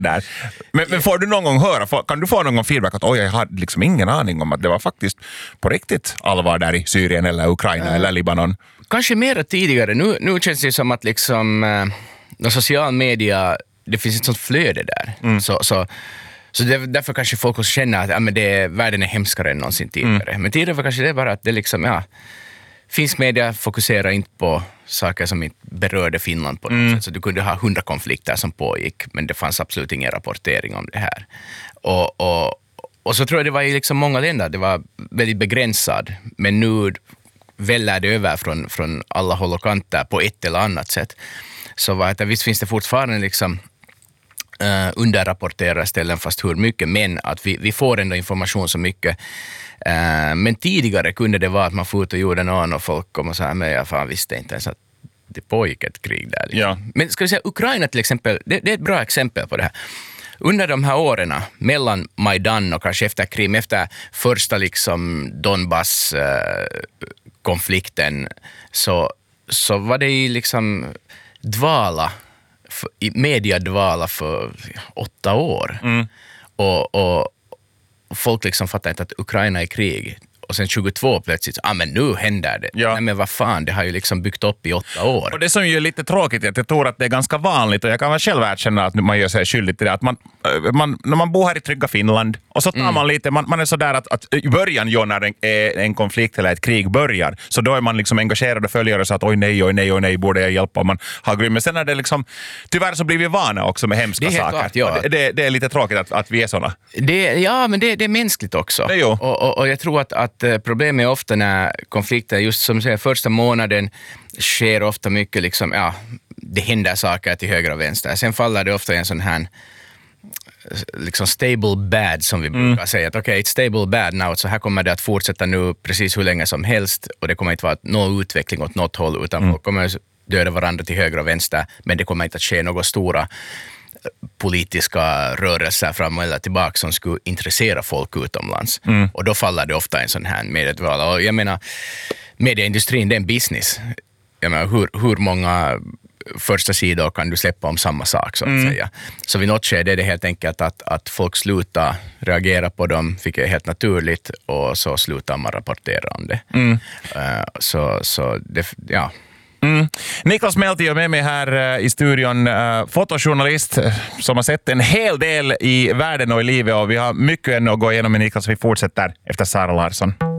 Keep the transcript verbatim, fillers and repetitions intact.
där. Men, men får du någon gång höra, kan du få någon gång feedback att oj, jag hade liksom ingen aning om att det var faktiskt på riktigt allvar där i Syrien eller Ukraina uh, eller Libanon? Kanske mer tidigare. Nu, nu känns det som att liksom eh, social media, det finns ett sånt flöde där. Mm. Så, så, så det, därför kanske folk också känner att ja, men det, världen är hemskare än någonsin tidigare. Mm. Men tidigare var kanske det bara att det liksom, ja, finsk media fokuserar inte på saker som inte berörde Finland på något mm. sätt. Så du kunde ha hundra konflikter som pågick, men det fanns absolut ingen rapportering om det här. Och, och, och så tror jag det var i liksom många länder, det var väldigt begränsad, men nu väller det över från, från alla håll och kanter på ett eller annat sätt. Så var det, visst finns det fortfarande liksom uh, underrapporterade ställen, fast hur mycket, men att vi, vi får ändå information så mycket. Uh, men tidigare kunde det vara att man får ut och gjorde någon och folk kom och sa, men jag fan visste inte ens att det pågick ett krig där. Liksom. Ja. Men ska vi säga, Ukraina till exempel, det, det är ett bra exempel på det här. Under de här åren mellan Majdan och kanske efter Krim, efter första liksom Donbass-konflikten, så, så var det ju liksom dvala, för, mediadvala för åtta år. Mm. Och, och folk liksom fattar inte att Ukraina är i krig. Och sen tjugotvå plötsligt, ja ah, men nu händer det. Ja. Nej men vad fan, det har ju liksom byggt upp i åtta år. Och det som ju är lite tråkigt är att jag tror att det är ganska vanligt, och jag kan väl själv erkänna att man gör sig skyldig till det, att man, man, när man bor här i trygga Finland och så tar mm. man lite, man, man är sådär att, att i början ju när en, en konflikt eller ett krig börjar, så då är man liksom engagerad och följer och så att oj nej, oj nej, oj nej, borde jag hjälpa, och man har grym. Men sen är det liksom, tyvärr så blir vi vana också med hemska det saker. Klart, ja. det, det, det är lite tråkigt att, att vi är såna. Det, ja, men det, det är mänskligt också. Det och, och, och jag tror att, att problemet är ofta när konflikter, just som säger, första månaden sker ofta mycket liksom, ja, det händer saker till höger och vänster. Sen faller det ofta i en sån här liksom stable bad som vi mm. brukar säga. Att okej, okay, it's stable bad now, så här kommer det att fortsätta nu precis hur länge som helst, och det kommer inte vara någon utveckling åt något håll, utan mm. folk kommer döda varandra till höger och vänster, men det kommer inte att ske några stora politiska rörelser fram eller tillbaka som skulle intressera folk utomlands. Mm. Och då faller det ofta en sån här medieval. Och jag menar, medieindustrin, det är en business. Jag menar, hur, hur många första sidor kan du släppa om samma sak, så att mm. säga. Så vid något skede är det helt enkelt att, att folk slutar reagera på dem, vilket är helt naturligt, och så slutar man rapportera om det. Mm. Uh, så, så det, ja... Mm. Niklas Melti är med mig här uh, i studion, uh, fotojournalist uh, som har sett en hel del i världen och i livet, och vi har mycket ännu att gå igenom med Niklas. Vi fortsätter efter Sara Larsson.